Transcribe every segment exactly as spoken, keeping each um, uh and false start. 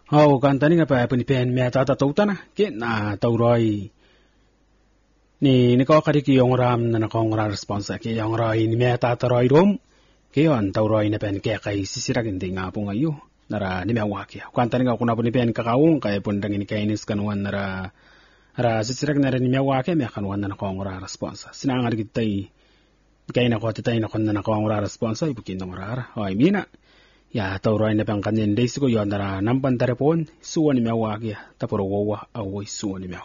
Oh, kan tani nga pa punipen me tata tautana ke na tauroi ni ni ko kari ki yong ram na ko ngra response ke yong roi ni me tata roi rom ke yon tauroi na pen ke kai sisira gindi nga po ngayo nara ni me waki kan tani nga kuna punipen kakaung kay pundang ni kainis kanwan nara ra sisira nara ni me waki me kanwan na ko ngra response sinangar gitai kay na ko titay na kon na ko ngra response ibukin ngra oi mina ya tauroi na pang kanin days ko yon nara nampan tarepon suwa ni me waki taporo wawa awoi suwa ni me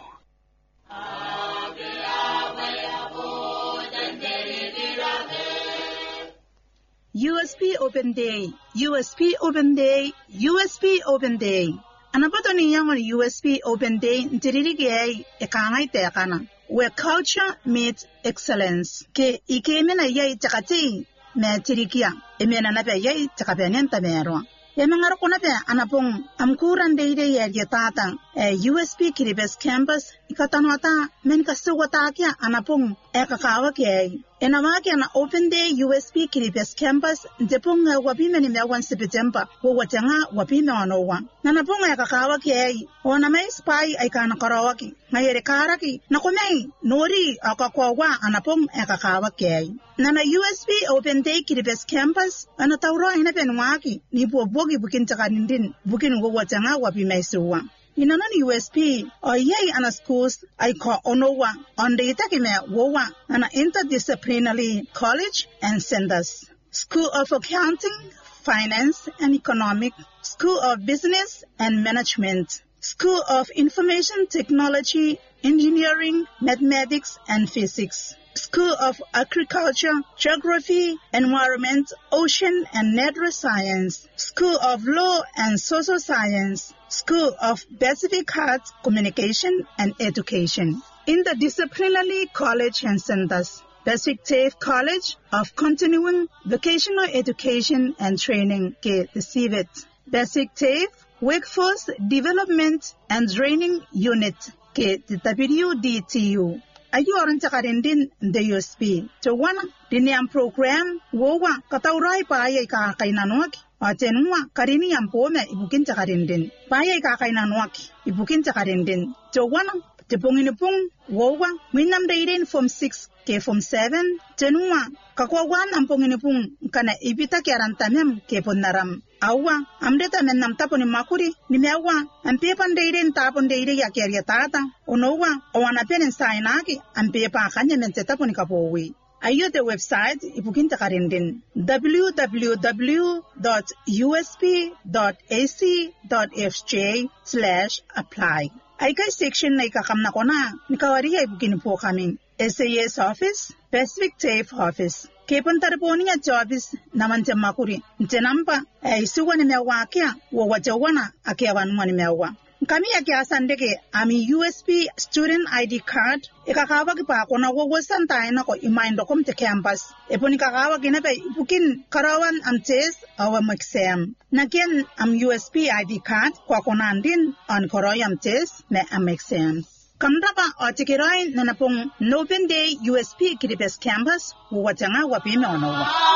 U S P Open Day, U S P Open Day, U S P Open Day. Anapato niya ng U S P Open Day ntiririgay ekangay tekana where culture meets excellence. Ke ikeme na yay takati me tirikia emena na pe yay takapenin tamero. Yamangaro ko na pe anapong amkuran day day yatata e U S P Kiribes campus ikatanwata men kasuwata kya anapong ekakawa kay enamake na Open Day U S P Kiribes campus depong wapime ni mewan September wo watanga wapime wanowa nanapong ekakawa kay ona may spy ay kana karawaki ngayere karaki nakomay nori akakwawa anapong ekakawa kay nana U S P Open Day Kiribes campus anatawro ina penwaki ni bobogi bukin takanindin bukin wo watanga wapime suwa Inanon U S P o yay ana schools ay ko onowa on the itakime wowa ana interdisciplinary college and centers. School of Accounting, Finance and Economic, School of Business and Management, School of Information Technology, Engineering, Mathematics and Physics, School of Agriculture, Geography, Environment, Ocean and Natural Science, School of Law and Social Science, School of Pacific Arts, Communication and Education. In the disciplinary college and centers, Pacific TAFE College of Continuing Vocational Education and Training, ke the C V E T. Pacific TAFE Workforce Development and Training Unit, ke the W D T U. Ayoran takarindin the U S P. To one, diniam program, wowa, kataurai paayay kakainanuaki. Atenwa karini yampome ibukin takarindin. Paayay kakaiнаnuaki ibukin takarindin. To one, tepongin wowa, winam dairin from six ke from seven. Tenwa kakwawan ampongin kana ibita kiarantamem ke ponaram. Awa amdeta menam taponi makuri ni mewa ampepan dairin tapon dairi ya kiaria tata. Onowa owana penen sainaki ampepa kanya mente taponi kapowi. Ayo the website ibukin takarindin w w w dot u s p dot a c dot f j slash apply. Ay kay section na ikakam na ko na nikawari ibukin po kami S A S office, Pacific TAFE office. Kepon tarponi at office naman sa makuri. Ntenampa ay suwa ni mewa kya wawajawana akiawan mo ni mewa. Kami akiasandeke ami U S P student I D card ikakawag pa ako na wawasan tayo na ko imindo kom te campus. Epo ni kakawag na pa ipukin karawan am test awa mag-exam. Nagyan am U S P I D card kwa ako nandin on koroyam test na am exam. Kamraba o tikiroy na napong Open Day U S P Kiribes campus watanga wapime onowa.